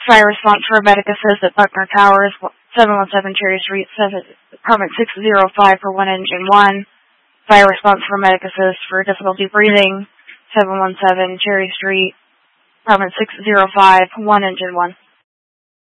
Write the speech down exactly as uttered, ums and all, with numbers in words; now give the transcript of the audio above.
Fire response for a medic assist at Buckner Towers, seven one seven Cherry Street, seven, apartment six oh five for one engine one. Fire response for medic assist for difficulty breathing, seven one seven Cherry Street, apartment six oh five, one engine one.